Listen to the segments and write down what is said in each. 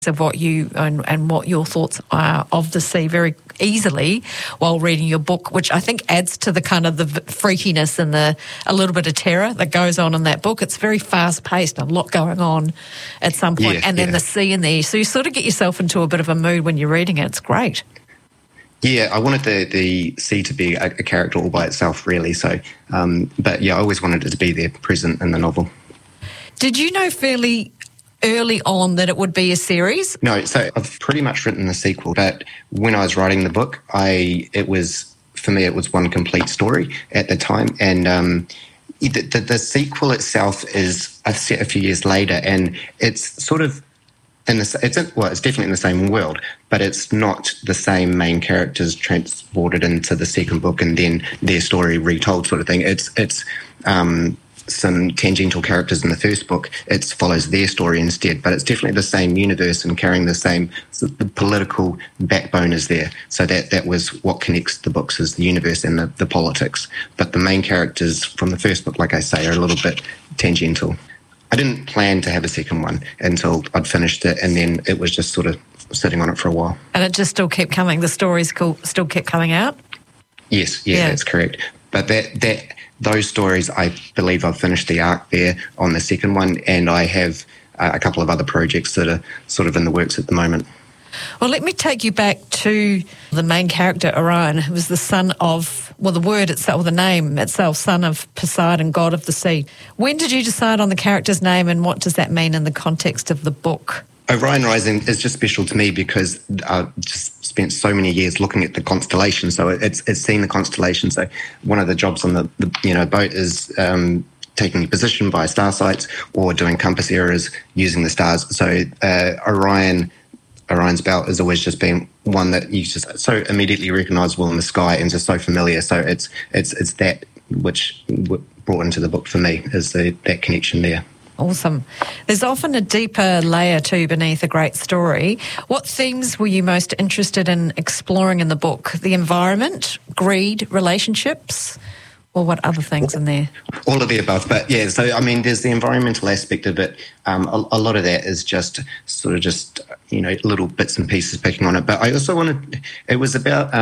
of what you and what your thoughts are of the sea very easily while reading your book, which I think adds to the kind of the freakiness and a little bit of terror that goes on in that book. It's very fast paced, a lot going on at some point, and then the sea in there. So you sort of get yourself into a bit of a mood when you're reading it. It's great. Yeah, I wanted the sea to be a character all by itself, really. So, but yeah, I always wanted it to be there, present in the novel. Did you know fairly early on that it would be a series? No, so I've pretty much written the sequel, but when I was writing the book, it was one complete story at the time, and the sequel itself is set a few years later, and it's sort of it's definitely in the same world, but it's not the same main characters transported into the second book and then their story retold, sort of thing. It's some tangential characters in the first book. It follows their story instead, but it's definitely the same universe and carrying the political backbone is there. So that was what connects the books, is the universe and the politics. But the main characters from the first book, like I say, are a little bit tangential. I didn't plan to have a second one until I'd finished it, and then it was just sort of sitting on it for a while. And it just still kept coming. The stories still kept coming out? Yes, that's correct. But those stories, I believe I've finished the arc there on the second one, and I have a couple of other projects that are sort of in the works at the moment. Well, let me take you back to the main character, Orion, who was the son of, the name itself, son of Poseidon, god of the sea. When did you decide on the character's name, and what does that mean in the context of the book? Orion Rising is just special to me because I've just spent so many years looking at the constellations. So it's seeing the constellations. So one of the jobs on the boat is taking position by star sites or doing compass errors using the stars. So Orion's belt has always just been one that you just so immediately recognisable in the sky and just so familiar. So it's that which brought into the book for me, is that connection there. Awesome. There's often a deeper layer too beneath a great story. What themes were you most interested in exploring in the book? The environment, greed, relationships, or what other things in there? All of the above. But yeah, so I mean, there's the environmental aspect of it. A lot of that is just little bits and pieces picking on it. But I also it was about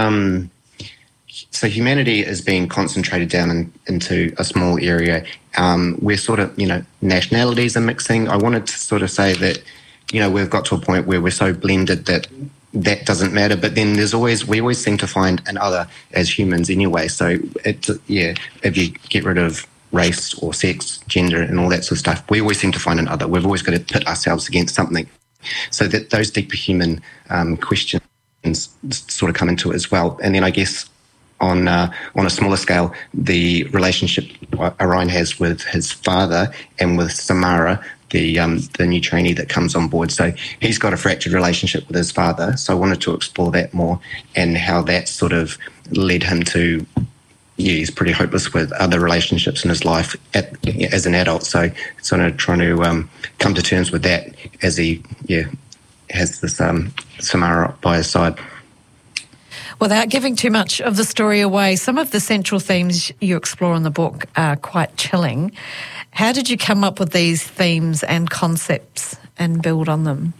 so humanity is being concentrated down into a small area. Where sort of, nationalities are mixing. I wanted to sort of say that, we've got to a point where we're so blended that doesn't matter. But then we always seem to find an other as humans anyway. So if you get rid of race or sex, gender and all that sort of stuff, we always seem to find an other. We've always got to pit ourselves against something. So that those deeper human questions sort of come into it as well. And then I guess on a smaller scale, the relationship Orion has with his father and with Samara, the new trainee that comes on board. So he's got a fractured relationship with his father. So I wanted to explore that more and how that sort of led him to, he's pretty hopeless with other relationships in his life as an adult. So sort of trying to come to terms with that as he has this Samara by his side. Without giving too much of the story away, some of the central themes you explore in the book are quite chilling. How did you come up with these themes and concepts and build on them?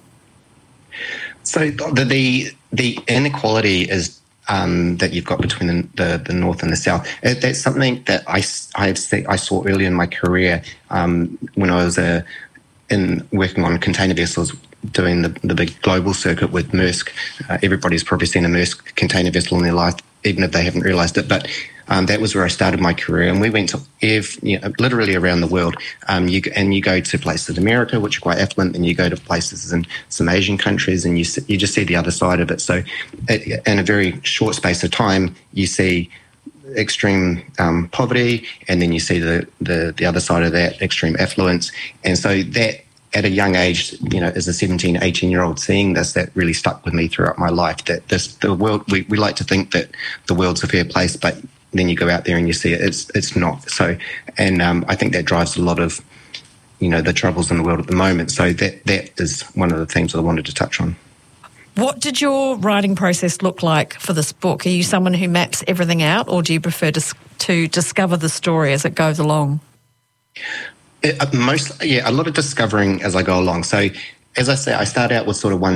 So the inequality is that you've got between the North and the South. That's something that I saw early in my career when I was working on container vessels, doing the big global circuit with Maersk. Everybody's probably seen a Maersk container vessel in their life, even if they haven't realised it. But that was where I started my career, and we went to literally around the world. You go to places in America, which are quite affluent, and you go to places in some Asian countries, and you just see the other side of it. So in a very short space of time, you see extreme poverty, and then you see the other side of that, extreme affluence. And so that, at a young age, as a 17, 18-year-old, seeing this, that really stuck with me throughout my life, that the world, we like to think that the world's a fair place, but then you go out there and you see it's not. So, and I think that drives a lot of, the troubles in the world at the moment. So that is one of the themes that I wanted to touch on. What did your writing process look like for this book? Are you someone who maps everything out, or do you prefer to discover the story as it goes along? A lot of discovering as I go along. So, as I say, I start out with sort of one